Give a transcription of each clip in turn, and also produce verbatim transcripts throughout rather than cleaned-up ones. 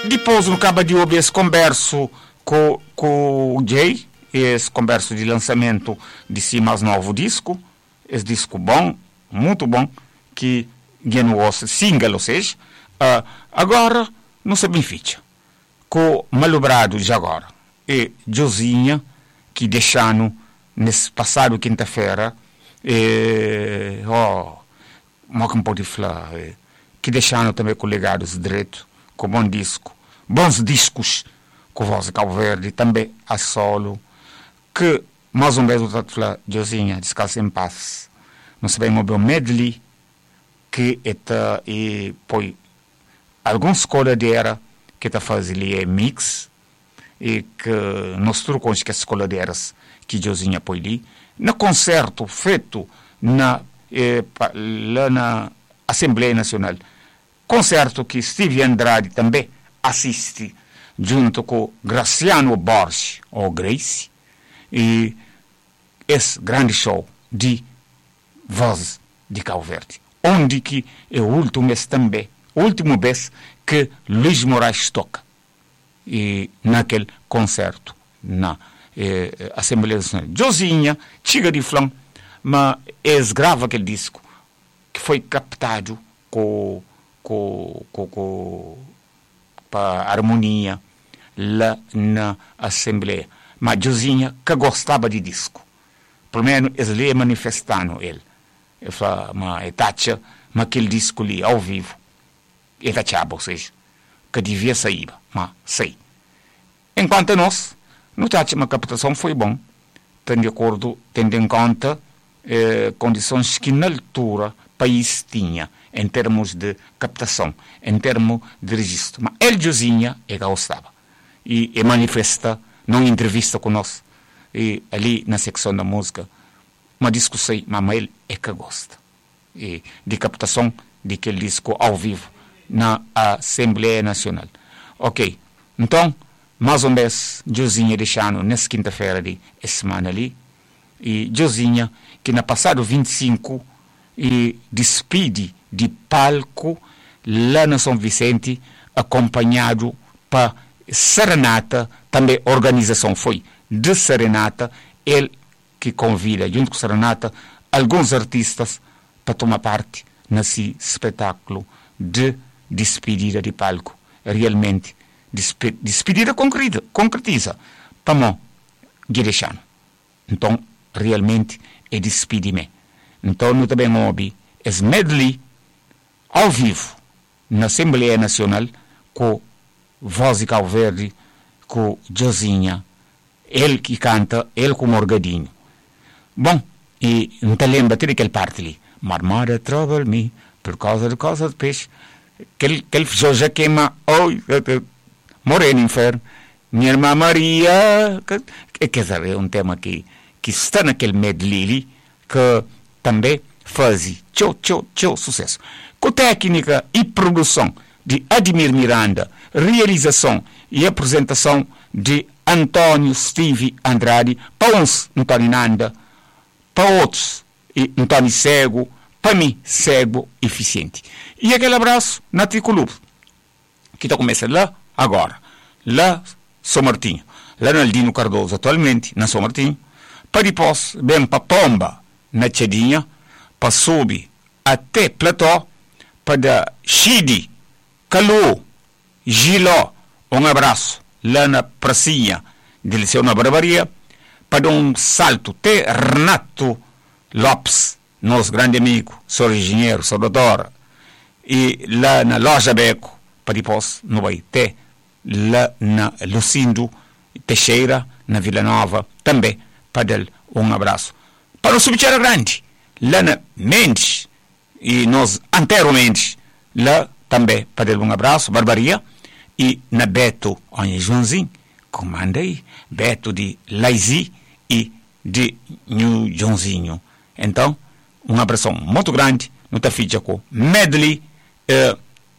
Depois, no cabo de hoje, esse converso com, com o Jay, esse converso de lançamento de si mais novo disco, esse disco bom, muito bom, que ganhou o single, ou seja, uh, agora não se bem ficha. Com Malobrado de agora e Josinha, que deixaram nesse passado quinta-feira, e, oh, mas que pode falar, que deixaram também com legados direito, com bom disco, bons discos, com voz de Cabo Verde, também a solo, que mais um vez eu falar, Josinha, descansa em paz. Não se bem mover um medley, que está, e põe algumas escola dela, que está fazendo é mix, e que nós trocamos que as escola delas, que Josinha põe ali, no concerto feito na, eh, lá na Assembleia Nacional, concerto que Steve Andrade também assiste, junto com Graciano Borges, ou Grace, e esse grande show de voz de Cabo Verde, onde que é o último mês também, o último mês que Luís Moraes toca, e naquele concerto, na eh, Assembleia Nacional. Josinha, chega de flam, mas eles gravam aquele disco, que foi captado com, com, com, com para harmonia lá na Assembleia. Mas Josinha que gostava de disco. Pelo menos eles lhe manifestando ele. Ele fala, mas é tacha, mas aquele disco ali, ao vivo, é tachava, ou seja, que devia sair, mas sei. Enquanto nós, no tacha, a captação foi bom, tendo, de acordo, tendo em conta eh, condições que na altura o país tinha, em termos de captação, em termos de registro. Mas ele, Josinha, é que gostava. E, e manifesta, numa entrevista conosco, e ali na secção da música, uma discussão, mas ele é que gosta. E, de captação daquele disco ao vivo na Assembleia Nacional. Ok, então, mais uma vez, Josinha deixando nessa quinta-feira de semana ali, e Josinha, que na passado vinte e cinco, e despede de palco lá na São Vicente, acompanhado para serenata, também a organização foi de serenata, ele que convida, junto com serenata, alguns artistas para tomar parte nesse espetáculo de despedida de palco. Realmente, despe- despedida concreta, concretiza, para mim, deixando. Então, realmente, é despedir-me. Então, nós também ouvi esse medley ao vivo na Assembleia Nacional com voz de Cabo Verde, com Josinha, ele que canta, ele com Morgadinho. Bom, e não te lembra de aquele parte ali, Marmara trouble me, por causa de causa de peixe, aquele, aquele já queima, oi, moreno inferno, minha irmã Maria, que, quer dizer, é um tema que, que está naquele medley que também faz tchau, tchau, tchau, sucesso. Com técnica e produção de Admir Miranda, realização e apresentação de Antônio Steve Andrade, para uns, Antônio Nanda, para outros, e Antônio Cego, para mim, Cego Eficiente. E aquele abraço na Tricolube, que está começando lá, agora, lá, São Martinho, lá no Aldino Cardoso, atualmente, na São Martinho, para depois, bem para Pomba, na Tchadinha, para subir até Plató, para Chide, Calu, Giló, um abraço lá na pracinha de Liceu na Barbaria, para dar um salto até Renato Lopes, nosso grande amigo, sou engenheiro, sou doutor, e lá na Loja Beco, para depois, não vai ter, lá na Lucindo Teixeira, na Vila Nova, também, para dar um abraço. Para o Subterra Grande, lá na Mendes, e nós anteriormente, lá também, para dar um abraço, Barbaria, e na Beto, onde Joãozinho, comanda aí, Beto de Laizi e de New Joãozinho. Então, um abração muito grande, no Taficha com medley, eh,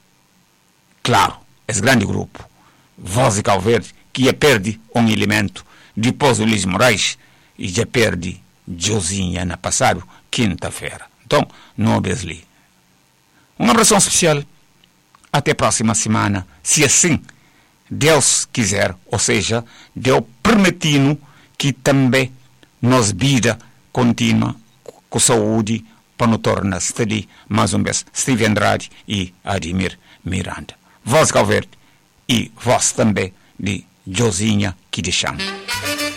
claro, esse grande grupo, Voz de Cabo Verde, que já perde um elemento, depois o Luís Moraes, e já perde Josinha na passado, quinta-feira. Então, não obesli. Um abração especial. Até a próxima semana, se assim Deus quiser, ou seja, Deus permitindo que também nos vida contínua com saúde para nos tornar feliz mais uma vez. Steve Andrade e Ademir Miranda. Voz Galverde e voz também de Josinha Kidichan.